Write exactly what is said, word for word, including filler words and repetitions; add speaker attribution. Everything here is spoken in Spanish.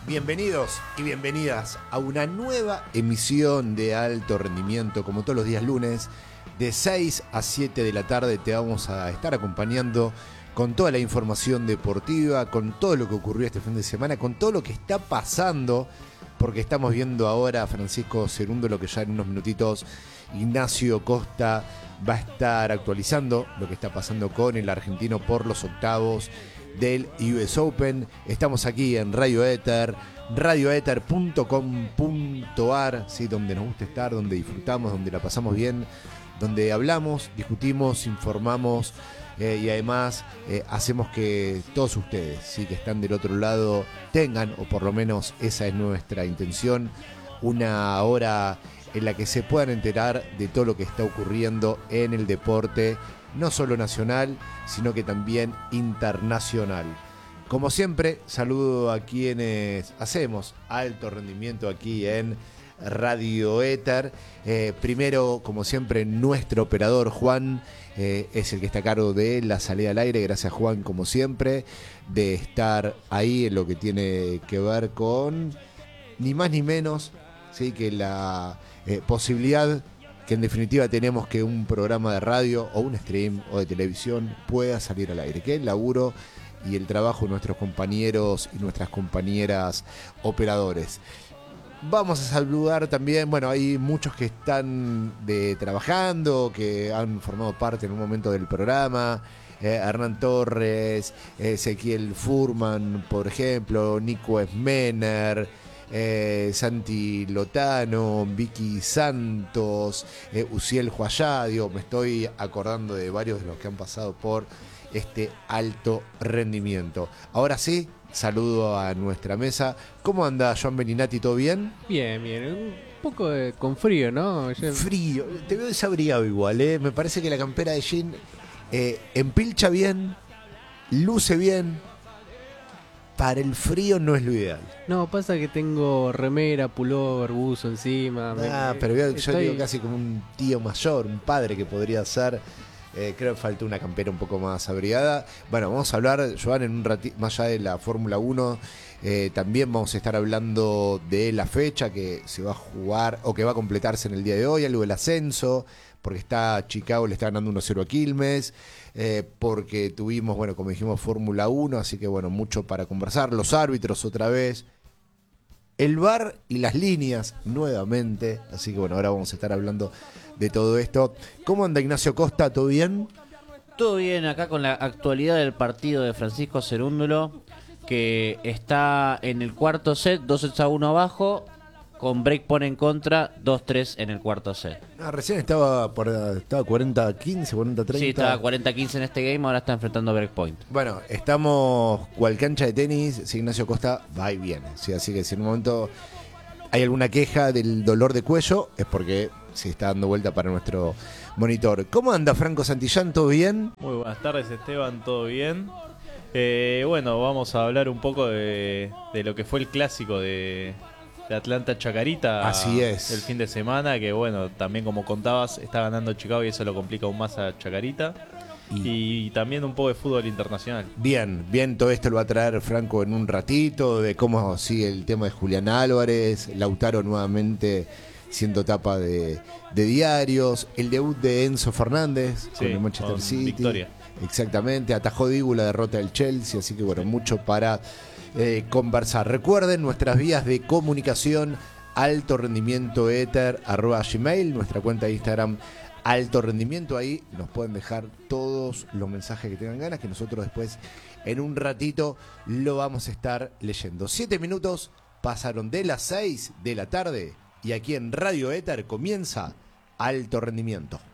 Speaker 1: Bienvenidos y bienvenidas a una nueva emisión de Alto Rendimiento, como todos los días lunes, de seis a siete de la tarde te vamos a estar acompañando con toda la información deportiva, con todo lo que ocurrió este fin de semana, con todo lo que está pasando, porque estamos viendo ahora a Francisco Cerúndolo, que ya en unos minutitos Ignacio Costa va a estar actualizando lo que está pasando con el argentino por los octavos del U S Open. Estamos aquí en Radio Éter, radioéter punto com punto ar, ¿sí? Donde nos gusta estar, donde disfrutamos, donde la pasamos bien, donde hablamos, discutimos, informamos eh, y además eh, hacemos que todos ustedes, ¿sí? Que están del otro lado tengan, o por lo menos esa es nuestra intención, una hora en la que se puedan enterar de todo lo que está ocurriendo en el deporte, no solo nacional, sino que también internacional. Como siempre, saludo a quienes hacemos alto rendimiento aquí en Radio Éter. Eh, primero, como siempre, nuestro operador Juan eh, es el que está a cargo de la salida al aire. Gracias, Juan, como siempre, de estar ahí en lo que tiene que ver con ni más ni menos, ¿sí? Que la eh, posibilidad que en definitiva tenemos que un programa de radio o un stream o de televisión pueda salir al aire, que el laburo y el trabajo de nuestros compañeros y nuestras compañeras operadores. Vamos a saludar también, bueno, hay muchos que están de, trabajando, que han formado parte en un momento del programa, eh, Hernán Torres, Ezequiel Furman, por ejemplo, Nico Esmener, Eh, Santi Lotano, Vicky Santos, eh, Uciel Huayadio. Me estoy acordando de varios de los que han pasado por este alto rendimiento. Ahora sí, saludo a nuestra mesa. ¿Cómo anda Joan Beninati? ¿Todo bien?
Speaker 2: Bien, bien. Un poco de, con frío, ¿no? Yo...
Speaker 1: Frío. Te veo desabrigado igual, ¿eh? Me parece que la campera de jean eh, empilcha bien, luce bien. Para el frío no es lo ideal.
Speaker 2: No, pasa que tengo remera, pullover, buzo encima.
Speaker 1: Ah,
Speaker 2: me,
Speaker 1: pero yo,
Speaker 2: estoy...
Speaker 1: yo digo casi como un tío mayor, un padre que podría ser. Eh, creo que falta una campera un poco más abrigada. Bueno, vamos a hablar, Joan, en un ratito, más allá de la Fórmula uno, eh, también vamos a estar hablando de la fecha que se va a jugar o que va a completarse en el día de hoy, algo del ascenso, porque está Chicago, le está ganando uno cero a Quilmes. Eh, porque tuvimos, bueno, como dijimos, Fórmula uno, así que bueno, mucho para conversar. Los árbitros otra vez, el V A R y las líneas nuevamente, así que bueno, ahora vamos a estar hablando de todo esto. ¿Cómo anda Ignacio Costa? ¿Todo bien?
Speaker 3: Todo bien, acá con la actualidad del partido de Francisco Cerúndolo, que está en el cuarto set, dos sets a uno abajo, con breakpoint en contra, dos tres en el cuarto set.
Speaker 1: Ah, recién estaba por estaba cuarenta a quince, cuarenta a treinta.
Speaker 3: Sí, estaba cuarenta a quince en este game, ahora está enfrentando breakpoint.
Speaker 1: Bueno, estamos cual cancha de tenis, si Ignacio Costa va y viene, ¿sí? Así que si en un momento hay alguna queja del dolor de cuello, es porque se está dando vuelta para nuestro monitor. ¿Cómo anda Franco Santillán? ¿Todo bien?
Speaker 4: Muy buenas tardes, Esteban, ¿todo bien? Eh, bueno, vamos a hablar un poco de, de lo que fue el clásico de... de Atlanta Chacarita.
Speaker 1: Así es.
Speaker 4: El fin de semana, que bueno, también como contabas, está ganando Chicago y eso lo complica aún más a Chacarita. Y, y también un poco de fútbol internacional.
Speaker 1: Bien, bien, todo esto lo va a traer Franco en un ratito, de cómo sigue el tema de Julián Álvarez, Lautaro nuevamente siendo tapa de, de diarios, el debut de Enzo Fernández
Speaker 4: Sí,
Speaker 1: con el Manchester
Speaker 4: con
Speaker 1: City.
Speaker 4: victoria.
Speaker 1: Exactamente, atajó Dibu la derrota del Chelsea, así que bueno, mucho para Eh, conversar. Recuerden nuestras vías de comunicación: alto rendimiento éter arroba gmail, nuestra cuenta de Instagram alto rendimiento. Ahí nos pueden dejar todos los mensajes que tengan ganas, que nosotros después en un ratito lo vamos a estar leyendo. Siete minutos pasaron de las seis de la tarde y aquí en Radio Éter comienza Alto Rendimiento.